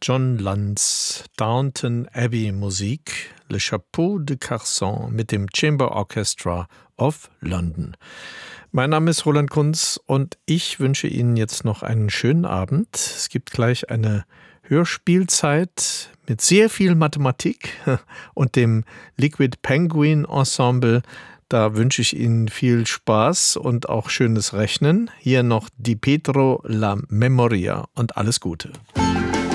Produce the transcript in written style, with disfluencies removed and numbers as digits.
John Lunds Downton Abbey Musik Le Chapeau de Carson mit dem Chamber Orchestra of London. Mein Name ist Roland Kunz und ich wünsche Ihnen jetzt noch einen schönen Abend. Es gibt gleich eine Hörspielzeit mit sehr viel Mathematik und dem Liquid Penguin Ensemble. Da wünsche ich Ihnen viel Spaß und auch schönes Rechnen. Hier noch Di Pietro la Memoria und alles Gute.